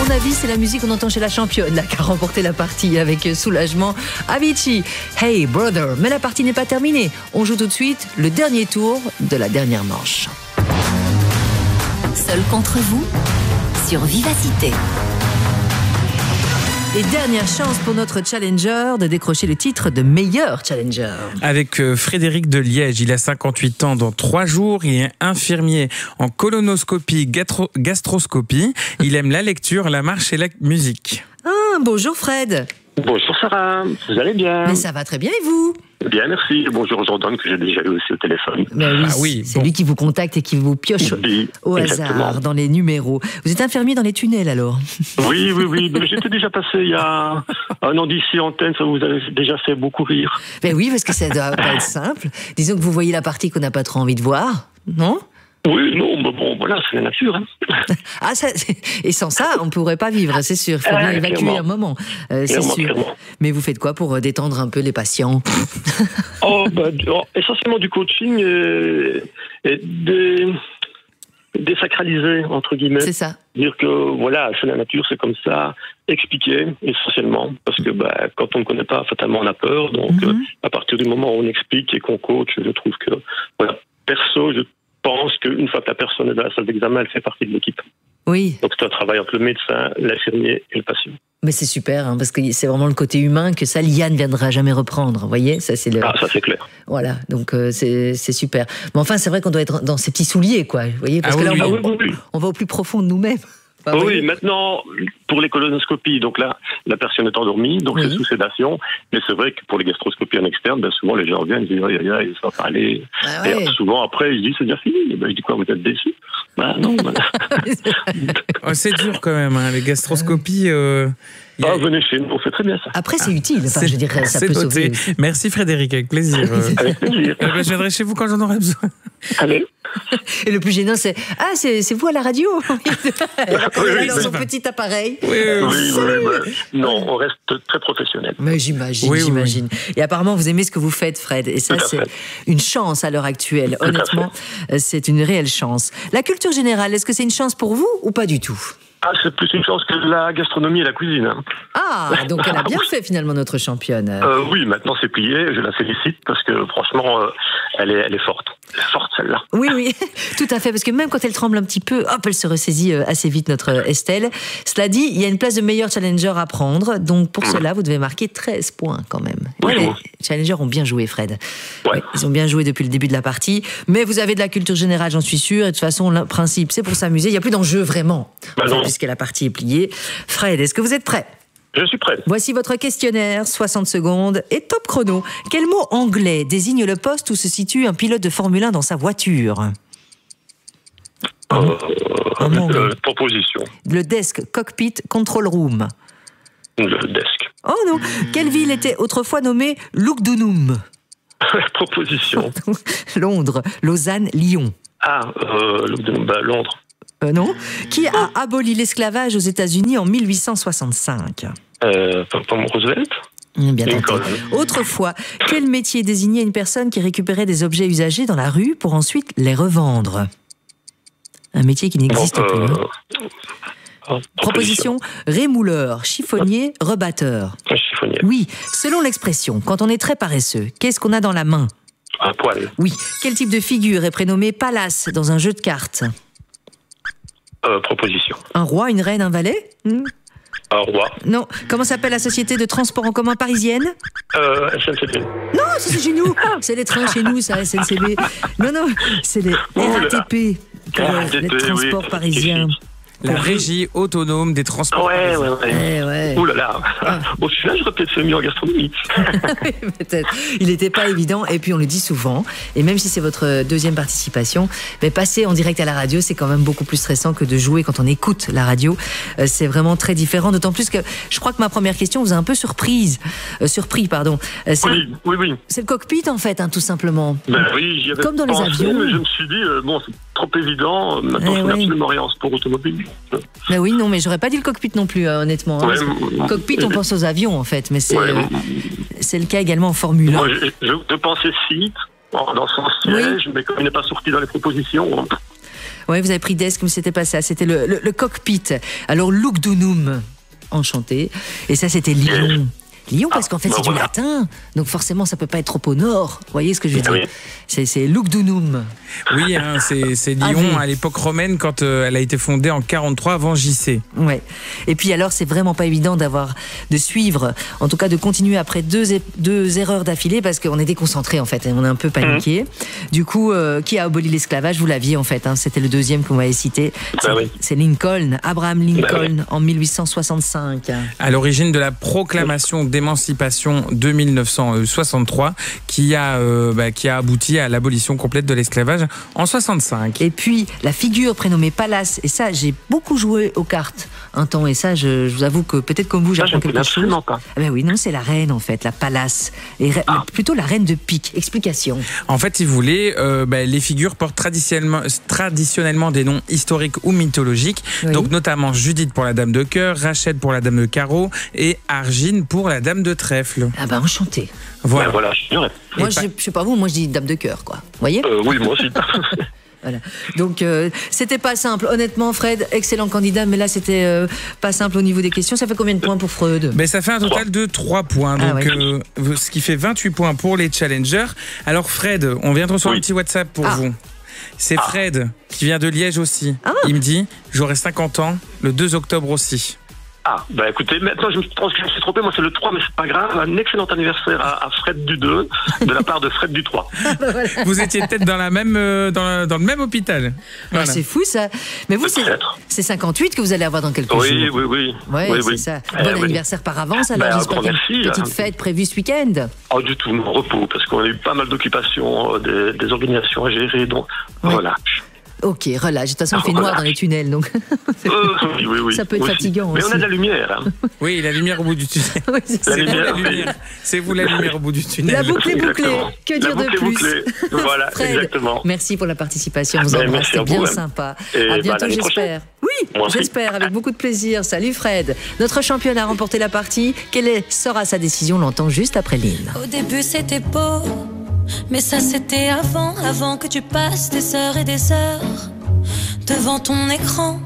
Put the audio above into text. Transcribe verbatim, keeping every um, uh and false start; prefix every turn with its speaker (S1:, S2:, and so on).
S1: mon avis, c'est la musique qu'on entend chez la championne, là, qui a remporté la partie avec soulagement. Avicii, Hey Brother. Mais la partie n'est pas terminée. On joue tout de suite le dernier tour de la dernière manche.
S2: Seul contre vous, sur Vivacité.
S1: Et dernière chance pour notre challenger de décrocher le titre de meilleur challenger.
S3: Avec euh, Frédéric de Liège, il a cinquante-huit ans. Dans trois jours, il est infirmier en colonoscopie, gastro- gastroscopie. Il aime la lecture, la marche et la musique.
S1: Ah, bonjour Fred.
S4: Bonjour Sarah, vous allez bien?
S1: Mais ça va très bien et vous?
S4: Bien, merci. Bonjour Jordan, que j'ai déjà eu aussi au téléphone.
S1: Ben oui,
S3: Ah oui,
S1: c'est
S3: bon.
S1: lui qui vous contacte et qui vous pioche
S4: Oui,
S1: au
S4: exactement.
S1: hasard dans les numéros. Vous êtes infirmier dans les tunnels alors?
S4: Oui, oui, oui. Mais j'étais déjà passé il y a un an d'ici antenne, ça vous a déjà fait beaucoup rire.
S1: Ben oui, parce que ça doit pas être simple. Disons que vous voyez la partie qu'on n'a pas trop envie de voir, non?
S4: Oui, non, mais bon, voilà, c'est la nature. Hein.
S1: Ah, ça, et sans ça, on ne pourrait pas vivre, c'est sûr. Il faut bien
S4: Ah,
S1: évacuer
S4: clairement.
S1: un moment, euh, c'est
S4: Clairement,
S1: sûr.
S4: clairement.
S1: Mais vous faites quoi pour euh, détendre un peu les patients?
S4: Oh, bah, oh, essentiellement du coaching et, et des, désacraliser, entre guillemets.
S1: C'est ça.
S4: Dire que, voilà, c'est la nature, c'est comme ça. Expliquer, essentiellement. Parce que, bah, quand on ne connaît pas, fatalement, on a peur. Donc,
S1: Mhm.
S4: euh, à partir du moment où on explique et qu'on coach, je trouve que, voilà, perso, je pense qu'une fois que la personne est dans la salle d'examen, elle fait partie de l'équipe.
S1: Oui,
S4: Donc, c'est un travail entre le médecin, l'infirmier et le patient.
S1: mais c'est super, hein, parce que c'est vraiment le côté humain que ça, l'I A ne viendra jamais reprendre. Vous voyez, ça c'est le.
S4: Ah, ça, c'est clair.
S1: Voilà, donc euh, c'est c'est super. Mais enfin, c'est vrai qu'on doit être dans ses petits souliers, quoi. Vous voyez, parce
S3: Ah
S1: que là,
S3: oui,
S1: on,
S4: Ah
S1: va,
S4: oui, oui, oui.
S1: on va au plus profond de nous-mêmes. Enfin, vous
S4: oui,
S1: voyez.
S4: maintenant, pour les colonoscopies, donc là, la personne est endormie, donc
S1: Oui.
S4: c'est sous sédation. Mais c'est vrai que pour les gastroscopies en externe, ben souvent les gens viennent, ils disent, aïe, aïe, aïe, ça va pas aller.
S1: Ah
S4: Et
S1: ouais.
S4: souvent, après, ils disent, c'est déjà fini. Et ben, je dis, quoi, vous êtes déçus? Ben non, ben,
S3: Oh, c'est dur quand même, hein, les gastroscopies. Euh, y a-
S4: ah, venez chez nous, on fait très bien ça.
S1: Après, c'est utile. Enfin,
S3: c'est-
S1: je dirais, ça
S3: c'est
S1: peut
S3: noté.
S1: sauver aussi.
S3: Merci Frédéric, avec plaisir. Euh,
S4: Avec plaisir.
S3: eh ben, je viendrai chez vous quand j'en aurai besoin.
S4: Allez.
S1: Et le plus gênant, c'est ah, c'est c'est vous à la radio. Elle a
S4: oui,
S1: dans
S4: oui,
S1: son
S3: oui.
S1: petit appareil.
S3: Oui, oui,
S4: Oui,
S3: oui.
S4: oui, oui, ben, non, on reste très professionnel.
S1: Mais j'imagine,
S3: Oui, oui,
S1: j'imagine. Et apparemment, vous aimez ce que vous faites, Fred. Et ça,
S4: Tout à
S1: c'est
S4: fait.
S1: une chance à l'heure actuelle.
S4: à
S1: Honnêtement, euh, c'est une réelle chance. La culture générale, est-ce que c'est une chance pour vous ou pas du tout?
S4: Ah, c'est plus une chance que la gastronomie et la cuisine. Hein.
S1: Ah, donc elle a bien fait finalement, notre championne.
S4: Euh, oui, maintenant c'est plié, je la félicite parce que franchement, euh, elle, est, elle est forte. Elle est forte celle-là.
S1: Oui, oui, tout à fait, parce que même quand elle tremble un petit peu, hop, elle se ressaisit euh, assez vite, notre euh, Estelle. Cela dit, il y a une place de meilleur challenger à prendre, donc pour cela, vous devez marquer treize points quand même.
S4: Oui,
S1: les
S4: oui.
S1: challengers ont bien joué, Fred.
S4: Ouais.
S1: Ils ont bien joué depuis le début de la partie, mais vous avez de la culture générale, j'en suis sûre, et de toute façon, le principe, c'est pour s'amuser, il n'y a plus d'enjeu vraiment,
S4: Bah non.
S1: puisque la partie est pliée. Fred, est-ce que vous êtes prêt?
S4: Je suis prêt.
S1: Voici votre questionnaire, soixante secondes et top chrono. Quel mot anglais désigne le poste où se situe un pilote de Formule un dans sa voiture?
S4: Euh,
S1: Un mot anglais.
S4: euh, proposition.
S1: Le desk, cockpit, control room.
S4: Le desk.
S1: Oh non. Quelle ville était autrefois nommée Lugdunum?
S4: proposition.
S1: Londres, Lausanne, Lyon.
S4: Ah, euh, bah, Londres.
S1: Euh, non. Qui a aboli l'esclavage aux États-Unis en mille huit cent soixante-cinq?
S4: Euh, Tom Roosevelt.
S1: Bien tenté.
S4: Lincoln.
S1: Autrefois, quel métier désignait une personne qui récupérait des objets usagés dans la rue pour ensuite les revendre? Un métier qui n'existe
S4: Bon,
S1: plus.
S4: euh,
S1: hein.
S4: euh,
S1: Proposition, rémouleur, chiffonnier, rebatteur.
S4: Un chiffonnier.
S1: Oui, selon l'expression, quand on est très paresseux, qu'est-ce qu'on a dans la main?
S4: Un poil.
S1: Oui, quel type de figure est prénommé Pallas dans un jeu de cartes?
S4: Euh, proposition.
S1: Un roi, une reine, un valet? Hmm.
S4: Un roi.
S1: Non. Comment s'appelle la société de transport en commun parisienne?
S4: Euh, S N C B.
S1: Non, ça, c'est chez nous. C'est les trains chez nous, ça, S N C B. Non, non, c'est les
S4: Oh là
S1: R A
S4: là.
S1: T P, pour, euh,
S4: R A T P,
S1: les transports
S4: oui.
S1: parisiens.
S3: La régie autonome des transports.
S4: Ouais, ouais,
S3: parisiens.
S4: ouais.
S1: Eh ouais.
S4: Ouh là là. Au final, j'aurais peut-être fait mieux en gastronomie.
S1: Oui, peut-être. Il n'était pas évident, et puis on le dit souvent, et même si c'est votre deuxième participation, mais passer en direct à la radio, c'est quand même beaucoup plus stressant que de jouer quand on écoute la radio. Euh, c'est vraiment très différent, d'autant plus que je crois que ma première question vous a un peu surprise, euh, surpris, pardon. Euh, c'est,
S4: Oui, oui, oui.
S1: c'est le cockpit en fait, hein, tout simplement.
S4: Ben oui, j'y avais
S1: Comme dans les
S4: pensé,
S1: avions.
S4: mais je me suis dit, euh, bon, c'est trop évident. Maintenant,
S1: Eh
S4: je
S1: ouais.
S4: suis absolument rien en sport automobile.
S1: Ben oui, non, mais j'aurais pas dit le cockpit non plus, euh, honnêtement. hein,
S4: Ouais,
S1: parce que
S4: m-
S1: cockpit, on pense aux avions en fait, mais c'est,
S4: Ouais,
S1: euh,
S4: m-
S1: c'est le cas également en Formule
S4: Moi,
S1: un.
S4: je, je, je pensais site, dans son siège, mais comme il n'est pas sorti dans les propositions.
S1: Ouais, vous avez pris Desk, mais c'était pas ça. C'était le, le, le cockpit. Alors, Lugdunum, enchanté. Et ça, c'était Lyon. Lyon, parce qu'en fait,
S4: ah,
S1: c'est
S4: bah,
S1: du
S4: voilà.
S1: latin. Donc, forcément, ça peut pas être trop au nord. Vous voyez ce que je veux
S4: Ah,
S1: dire?
S4: oui.
S1: C'est, c'est Lugdunum.
S3: Oui, hein, c'est, c'est
S1: Ah,
S3: Lyon
S1: oui.
S3: à l'époque romaine quand euh, elle a été fondée en quarante-trois avant J C.
S1: Ouais. Et puis alors, c'est vraiment pas évident d'avoir, de suivre, en tout cas de continuer après deux, é- deux erreurs d'affilée parce qu'on est déconcentré en fait, et on est un peu paniqué. Mmh. Du coup, euh, qui a aboli l'esclavage? Vous l'aviez en fait, hein, c'était le deuxième que vous m'avez cité. C'est,
S4: bah oui.
S1: c'est Lincoln, Abraham Lincoln,
S4: bah oui.
S1: en mille huit cent soixante-cinq.
S3: À l'origine de la proclamation d'émancipation de mille neuf cent soixante-trois, qui a, euh, bah, qui a abouti à l'abolition complète de l'esclavage en soixante-cinq.
S1: Et puis, la figure prénommée Pallas, et ça, j'ai beaucoup joué aux cartes un temps, et ça, je, je vous avoue que peut-être comme vous,
S4: Ça,
S1: j'apprends
S4: je ne
S1: quelque chose.
S4: absolument pas.
S1: Ah ben oui, non, c'est la reine en fait, la Pallas. Et re-
S4: Ah.
S1: plutôt la reine de pique. Explication.
S3: En fait, si vous voulez, euh, bah, les figures portent traditionnellement, traditionnellement des noms historiques ou mythologiques.
S1: Oui.
S3: Donc notamment Judith pour la dame de cœur, Rachel pour la dame de carreau et Argine pour la dame de trèfle.
S1: Ah ben enchanté.
S3: Voilà.
S4: Ben voilà, j'ignorais.
S1: Moi,
S3: Et
S1: je,
S3: pas-
S1: je sais pas vous, moi je dis dame de cœur, quoi. Vous voyez?
S4: Euh, oui, moi aussi.
S1: Voilà. Donc, euh, c'était pas simple. Honnêtement, Fred, excellent candidat, mais là, c'était euh, pas simple au niveau des questions. Ça fait combien de points pour Freud?
S3: Mais ça fait un total de trois points,
S1: Ah
S3: donc
S1: ouais.
S3: euh, ce qui fait vingt-huit points pour les challengers. Alors Fred, on vient de recevoir
S4: Oui.
S3: un petit WhatsApp pour
S1: Ah.
S3: vous. C'est Fred qui vient de Liège aussi.
S1: Ah.
S3: Il me dit, j'aurai cinquante ans le deux octobre aussi.
S4: Ah, bah écoutez, maintenant je pense que je me suis trompé, moi c'est le trois, mais c'est pas grave. Un excellent anniversaire à, à Fred du deux, de la part de Fred du trois.
S3: Vous étiez peut-être dans la même euh, dans, la- dans le même hôpital.
S1: Ah,
S3: Voilà.
S1: c'est fou, ça. Mais vous, c'est,
S4: Peut-être.
S1: c'est cinquante-huit que vous allez avoir dans quelques
S4: Oui,
S1: jours.
S4: oui, oui.
S1: Ouais,
S4: oui,
S1: c'est
S4: oui.
S1: ça.
S4: Eh
S1: Bon
S4: oui.
S1: anniversaire par avance, alors
S4: Ben, un
S1: j'espère
S4: grand
S1: qu'il y a une
S4: merci,
S1: petite
S4: hein.
S1: fête prévue ce week-end.
S4: Oh, du tout, non, repos, parce qu'on a eu pas mal d'occupations, euh, des, des organisations à gérer, donc
S1: Oui.
S4: voilà.
S1: Ok, relâche. De toute façon, il fait noir
S4: Relâche.
S1: dans les tunnels, donc
S4: Euh, oui, oui, oui.
S1: Ça peut être
S4: aussi.
S1: fatigant
S4: Mais on
S1: aussi.
S4: a de la lumière. Hein.
S3: Oui, la lumière au bout du tunnel.
S1: Oui, c'est
S4: La
S1: ça.
S3: C'est vous la
S4: lumière, oui.
S3: lumière. C'est vous la lumière au bout du tunnel.
S1: La boucle est bouclée.
S4: Exactement.
S1: Que
S4: La
S1: dire de
S4: boucle est
S1: plus?
S4: bouclée. Voilà,
S1: Fred,
S4: exactement.
S1: merci pour la participation. On vous
S4: Ben,
S1: embrasse,
S4: merci à
S1: c'était bien
S4: vous, hein.
S1: sympa.
S4: Et
S1: À
S4: bah,
S1: bientôt,
S4: l'année
S1: j'espère. Oui,
S4: Moi aussi.
S1: j'espère, avec beaucoup de plaisir. Salut Fred. Notre championne a remporté la partie. Quelle est, sera sa décision? On l'entend juste après Lynn.
S5: Au début c'était beau, mais ça c'était avant, avant que tu passes des heures et des heures devant ton écran.